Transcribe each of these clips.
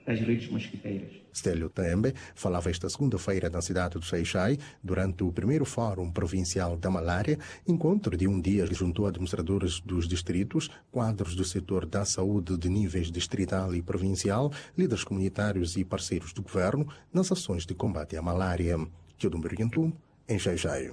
das redes mosquiteiras. Stélio Tembe falava esta segunda-feira na cidade do Xai-Xai, durante o primeiro Fórum Provincial da Malária, encontro de um dia que juntou administradores dos distritos, quadros do setor da saúde de níveis distrital e provincial, líderes comunitários e parceiros do governo nas ações de combate à malária. Tildum Bergentum, em Xai-Xai.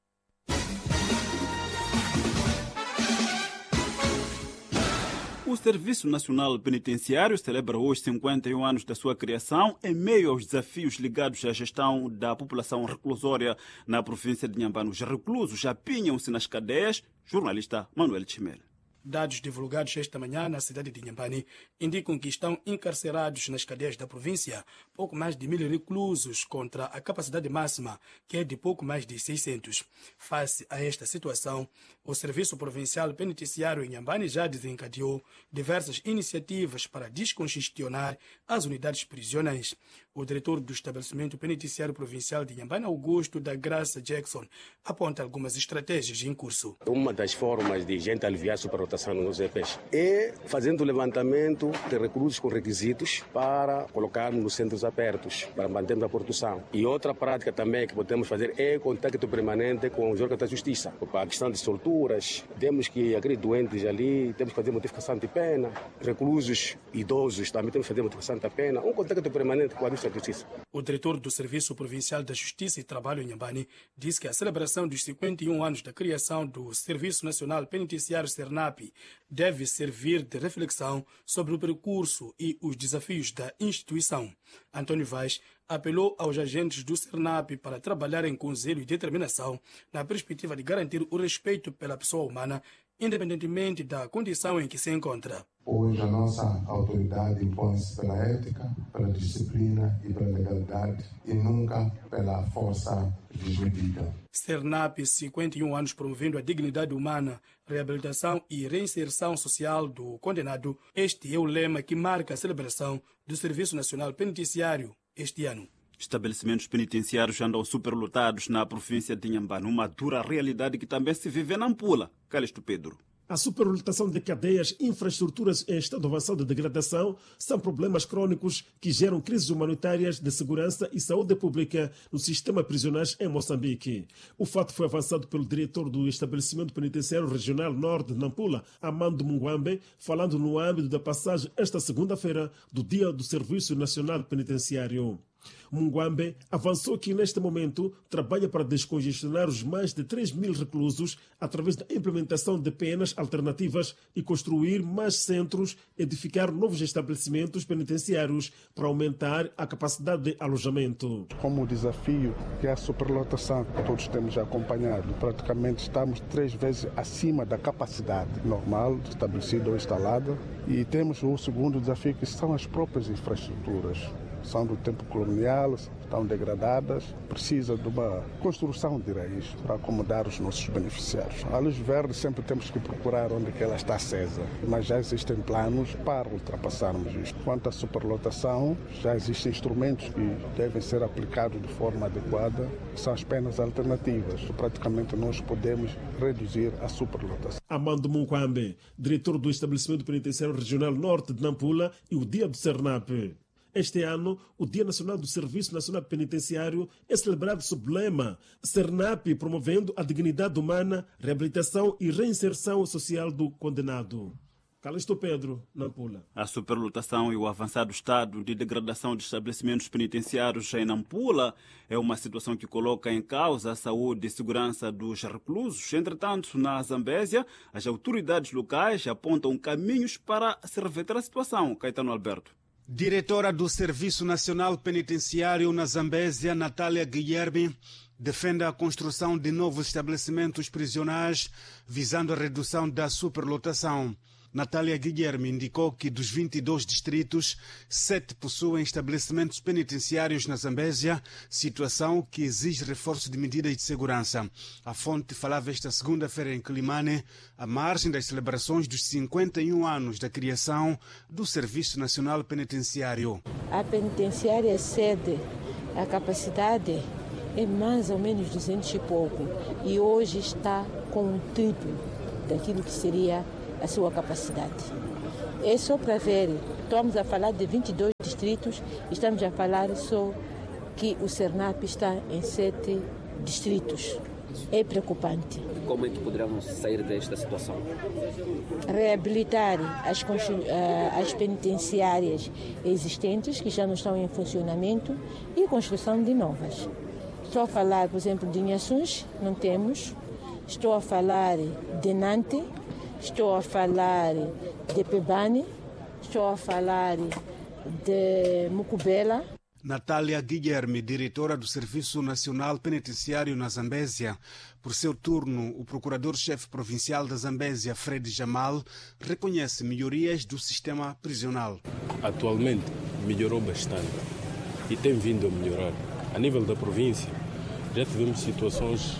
O Serviço Nacional Penitenciário celebra hoje 51 anos da sua criação em meio aos desafios ligados à gestão da população reclusória na província de Inhambane. Os reclusos apinham-se nas cadeias. Jornalista Manuel Chimel. Dados divulgados esta manhã na cidade de Inhambane indicam que estão encarcerados nas cadeias da província pouco mais de 1.000 reclusos contra a capacidade máxima, que é de pouco mais de 600. Face a esta situação, o Serviço Provincial Penitenciário em Inhambane já desencadeou diversas iniciativas para descongestionar as unidades prisionais. O diretor do Estabelecimento Penitenciário Provincial de Inhambane, Augusto da Graça Jackson, aponta algumas estratégias em curso. Uma das formas de gente aliviar a superlotação nos EPs é fazendo o levantamento de reclusos com requisitos para colocarmos nos centros abertos, para mantermos a produção. E outra prática também que podemos fazer é contacto permanente com os órgãos da justiça. A questão de solturas, temos que aqueles doentes ali, temos que fazer modificação de pena, reclusos idosos também temos que fazer modificação da pena, um contacto permanente com a justiça. O diretor do Serviço Provincial da Justiça e Trabalho em Inhambane disse que a celebração dos 51 anos da criação do Serviço Nacional Penitenciário SERNAP deve servir de reflexão sobre o percurso e os desafios da instituição. António Vaz apelou aos agentes do SERNAP para trabalharem com zelo e determinação na perspectiva de garantir o respeito pela pessoa humana, independentemente da condição em que se encontra. Hoje a nossa autoridade impõe-se pela ética, pela disciplina e pela legalidade e nunca pela força desmedida. SERNAP, 51 anos promovendo a dignidade humana, reabilitação e reinserção social do condenado. Este é o lema que marca a celebração do Serviço Nacional Penitenciário este ano. Estabelecimentos penitenciários andam superlotados na província de Inhambane, uma dura realidade que também se vive na Nampula. Calixto Pedro. A superlotação de cadeias e infraestruturas em estado avançado de degradação são problemas crônicos que geram crises humanitárias de segurança e saúde pública no sistema prisional em Moçambique. O fato foi avançado pelo diretor do Estabelecimento Penitenciário Regional Norte de Nampula, Amando Mungwambe, falando no âmbito da passagem esta segunda-feira do Dia do Serviço Nacional Penitenciário. Mungwambe avançou que neste momento trabalha para descongestionar os mais de 3.000 reclusos através da implementação de penas alternativas e construir mais centros, edificar novos estabelecimentos penitenciários para aumentar a capacidade de alojamento. Como o desafio que é a superlotação que todos temos acompanhado, praticamente estamos 3 vezes acima da capacidade normal estabelecida ou instalada, e temos o segundo desafio que são as próprias infraestruturas. São do tempo colonial, estão degradadas, precisa de uma construção de raiz para acomodar os nossos beneficiários. A luz verde sempre temos que procurar onde que ela está acesa, mas já existem planos para ultrapassarmos isto. Quanto à superlotação, já existem instrumentos que devem ser aplicados de forma adequada, que são as penas alternativas. Praticamente nós podemos reduzir a superlotação. Amando Mungwambe, diretor do Estabelecimento Penitenciário Regional Norte de Nampula e o Dia do SERNAP. Este ano, o Dia Nacional do Serviço Nacional Penitenciário é celebrado sob o lema SERNAP, promovendo a dignidade humana, reabilitação e reinserção social do condenado. Calixto Pedro, Nampula. A superlotação e o avançado estado de degradação de estabelecimentos penitenciários em Nampula é uma situação que coloca em causa a saúde e segurança dos reclusos. Entretanto, na Zambésia, as autoridades locais apontam caminhos para se reverter a situação. Caetano Alberto. Diretora do Serviço Nacional Penitenciário na Zambésia, Natália Guilherme, defende a construção de novos estabelecimentos prisionais visando a redução da superlotação. Natália Guilherme indicou que dos 22 distritos, 7 possuem estabelecimentos penitenciários na Zambésia, situação que exige reforço de medidas de segurança. A fonte falava esta segunda-feira em Quilimane, à margem das celebrações dos 51 anos da criação do Serviço Nacional Penitenciário. A penitenciária sede, a capacidade é mais ou menos 200 e pouco, e hoje está com um triplo daquilo que seria a sua capacidade. É só para ver estamos a falar de 22 distritos, estamos a falar só que o Sernap está em 7 distritos. É preocupante. Como é que poderemos sair desta situação? Reabilitar as penitenciárias existentes, que já não estão em funcionamento, e construção de novas. Estou a falar, por exemplo, de Inhações, não temos. Estou a falar de Nante, estou a falar de Pebane, estou a falar de Mucubela. Natália Guilherme, diretora do Serviço Nacional Penitenciário na Zambésia. Por seu turno, o procurador-chefe provincial da Zambésia, Fred Jamal, reconhece melhorias do sistema prisional. Atualmente melhorou bastante e tem vindo a melhorar. A nível da província, já tivemos situações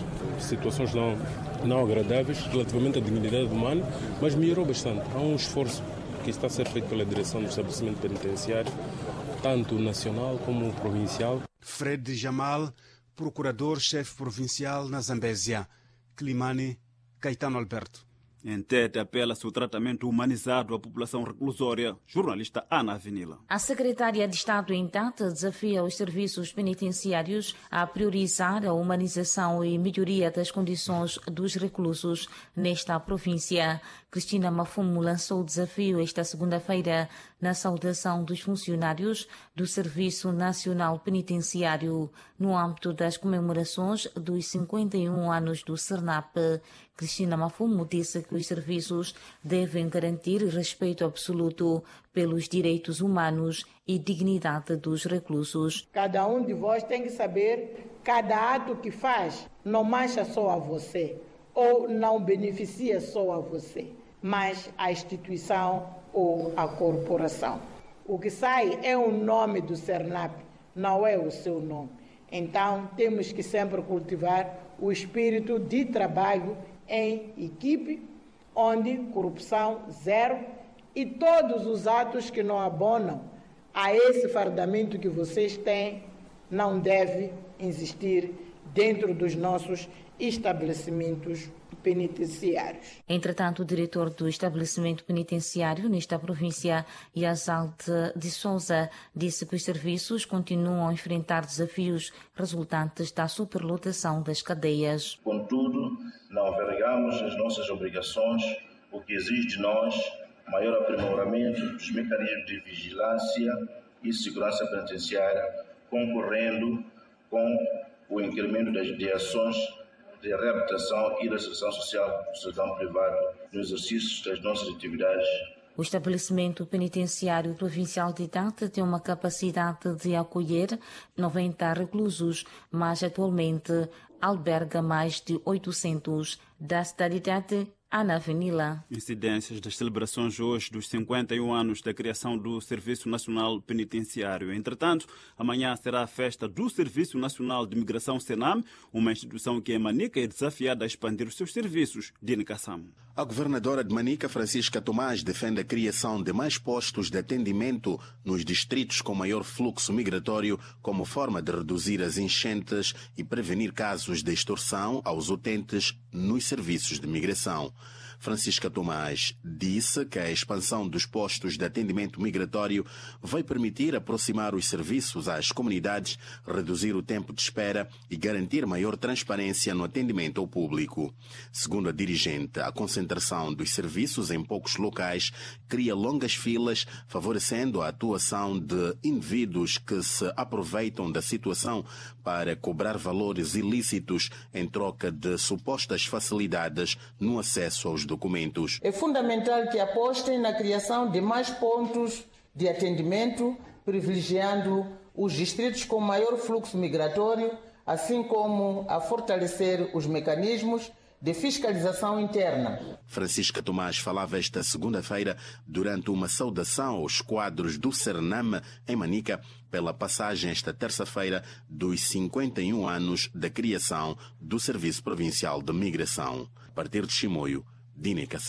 não agradáveis relativamente à dignidade humana, mas melhorou bastante. Há um esforço que está a ser feito pela direção do estabelecimento penitenciário, tanto nacional como provincial. Fred Jamal, procurador-chefe provincial na Zambésia. Climane, Caetano Alberto. Em Tete, apela-se o tratamento humanizado à população reclusória. Jornalista Ana Avenila. A secretária de Estado em Tete desafia os serviços penitenciários a priorizar a humanização e melhoria das condições dos reclusos nesta província. Cristina Mafumo lançou o desafio esta segunda-feira na saudação dos funcionários do Serviço Nacional Penitenciário no âmbito das comemorações dos 51 anos do Sernap. Cristina Mafumo disse que os serviços devem garantir respeito absoluto pelos direitos humanos e dignidade dos reclusos. Cada um de vós tem que saber cada ato que faz não mancha só a você ou não beneficia só a você, mas a instituição ou a corporação. O que sai é o nome do Sernap, não é o seu nome. Então, temos que sempre cultivar o espírito de trabalho em equipe, onde corrupção zero e todos os atos que não abonam a esse fardamento que vocês têm não deve existir dentro dos nossos estabelecimentos penitenciários. Entretanto, o diretor do estabelecimento penitenciário nesta província, Yazalte de Souza, disse que os serviços continuam a enfrentar desafios resultantes da superlotação das cadeias. Contudo, não envergamos as nossas obrigações, o que exige de nós maior aprimoramento dos mecanismos de vigilância e segurança penitenciária, concorrendo com o incremento de ações de reabilitação e reinserção social do cidadão privado no exercício das nossas atividades. O estabelecimento penitenciário provincial de Tete tem uma capacidade de acolher 90 reclusos, mas atualmente alberga mais de 800. Da cidade de Tete, Ana Avenila. Incidências das celebrações hoje dos 51 anos da criação do Serviço Nacional Penitenciário. Entretanto, amanhã será a festa do Serviço Nacional de Migração Senam, uma instituição que em Manica é desafiada a expandir os seus serviços de indicação. A governadora de Manica, Francisca Tomás, defende a criação de mais postos de atendimento nos distritos com maior fluxo migratório como forma de reduzir as enchentes e prevenir casos de extorsão aos utentes nos serviços de migração. Francisca Tomás disse que a expansão dos postos de atendimento migratório vai permitir aproximar os serviços às comunidades, reduzir o tempo de espera e garantir maior transparência no atendimento ao público. Segundo a dirigente, a concentração dos serviços em poucos locais cria longas filas, favorecendo a atuação de indivíduos que se aproveitam da situação para cobrar valores ilícitos em troca de supostas facilidades no acesso aos documentos. É fundamental que apostem na criação de mais pontos de atendimento, privilegiando os distritos com maior fluxo migratório, assim como a fortalecer os mecanismos de fiscalização interna. Francisca Tomás falava esta segunda-feira durante uma saudação aos quadros do Sernam em Manica pela passagem esta terça-feira dos 51 anos da criação do Serviço Provincial de Migração. A partir de Chimoio, Dine Kassam.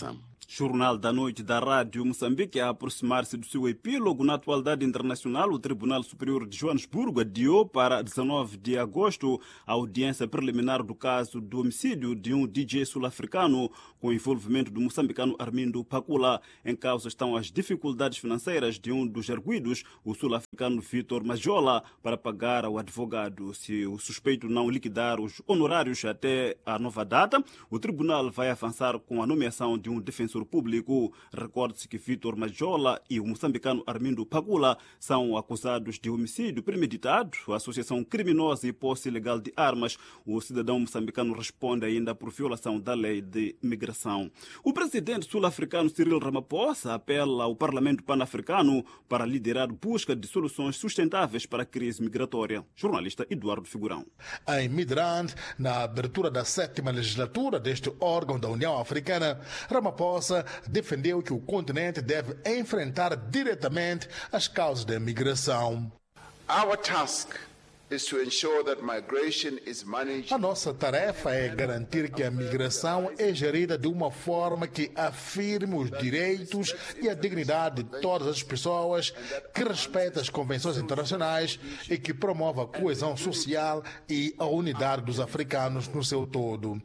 Jornal da Noite da Rádio Moçambique, a aproximar-se do seu epílogo na atualidade internacional, o Tribunal Superior de Joanesburgo adiou para 19 de agosto a audiência preliminar do caso do homicídio de um DJ sul-africano com envolvimento do moçambicano Armindo Pacula. Em causa estão as dificuldades financeiras de um dos arguidos, o sul-africano Vitor Majola, para pagar ao advogado. Se o suspeito não liquidar os honorários até a nova data, o tribunal vai avançar com a nomeação de um defensor público. Recorde-se que Vitor Majola e o moçambicano Armindo Pacula são acusados de homicídio premeditado, associação criminosa e posse ilegal de armas. O cidadão moçambicano responde ainda por violação da lei de migração. O presidente sul-africano Cyril Ramaphosa apela ao Parlamento Pan-Africano para liderar busca de soluções sustentáveis para a crise migratória. Jornalista Eduardo Figurão. Em Midrand, na abertura da 7ª legislatura deste órgão da União Africana, Ramaphosa defendeu que o continente deve enfrentar diretamente as causas da migração. Our task is to ensure that migration is managed. A nossa tarefa é garantir que a migração é gerida de uma forma que afirme os direitos e a dignidade de todas as pessoas, que respeite as convenções internacionais e que promova a coesão social e a unidade dos africanos no seu todo.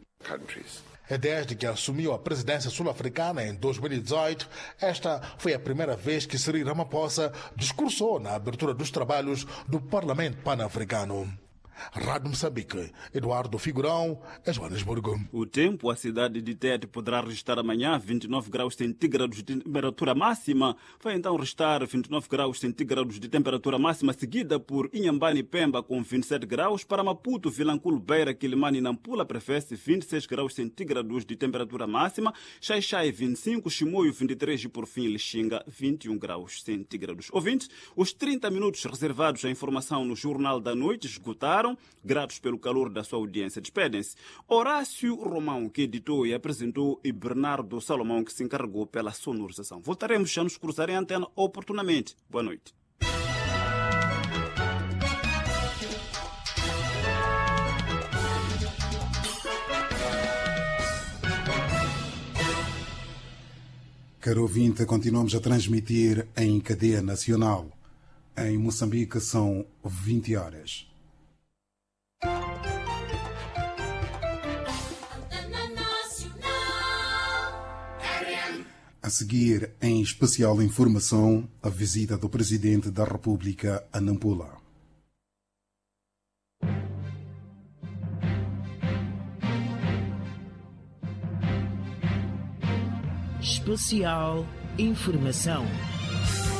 É desde que assumiu a presidência sul-africana em 2018, esta foi a primeira vez que Cyril Ramaphosa discursou na abertura dos trabalhos do Parlamento Pan-Africano. Rádio Moçambique, Eduardo Figurão, Joanesburgo. O tempo, a cidade de Tete poderá registrar amanhã 29 graus centígrados de temperatura máxima. Vai então registrar 29 graus centígrados de temperatura máxima, seguida por Inhambane e Pemba com 27 graus. Para Maputo, Vilanculo, Beira, Quilimane e Nampula prefere-se 26 graus centígrados de temperatura máxima. Xai-Xai 25, Chimoio 23 e por fim Lixinga 21 graus centígrados. Ouvintes, os 30 minutos reservados à informação no Jornal da Noite esgotaram. Gratos pelo calor da sua audiência. Despedem-se Horácio Romão, que editou e apresentou, e Bernardo Salomão, que se encarregou pela sonorização. Voltaremos a nos cruzar em antena oportunamente. Boa noite. Caro ouvinte, continuamos a transmitir em cadeia nacional. Em Moçambique são 20 horas. A seguir, em especial informação, a visita do Presidente da República a Nampula. Especial informação.